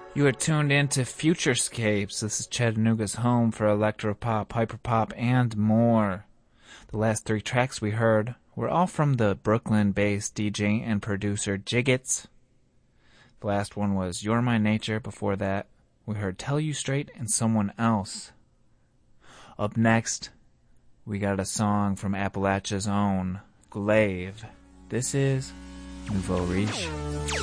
You are tuned into Futurescapes. This is Chattanooga's home for electropop, hyperpop, and more. The last three tracks we heard were all from the Brooklyn-based DJ and producer Jiggets. The last one was You're My Nature. Before that, we heard Tell You Straight and Someone Else. Up next, we got a song from Appalachia's own Glaive. This is Nouveau Riche.